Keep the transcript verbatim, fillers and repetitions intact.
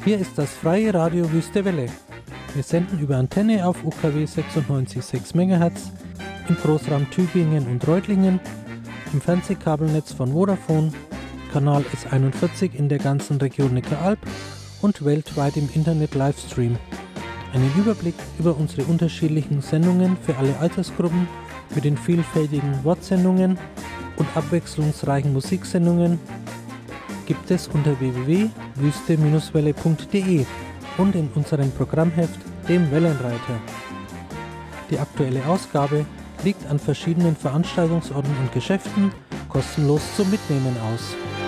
Hier ist das freie Radio Wüste Welle. Wir senden über Antenne auf U K W sechsundneunzig Komma sechs Megahertz, im Großraum Tübingen und Reutlingen, im Fernsehkabelnetz von Vodafone, Kanal S einundvierzig in der ganzen Region Neckaralb und weltweit im Internet-Livestream. Einen Überblick über unsere unterschiedlichen Sendungen für alle Altersgruppen mit den vielfältigen Wortsendungen und abwechslungsreichen Musiksendungen gibt es unter w w w punkt wüste Bindestrich welle punkt d e und in unserem Programmheft, dem Wellenreiter. Die aktuelle Ausgabe liegt an verschiedenen Veranstaltungsorten und Geschäften kostenlos zum Mitnehmen aus.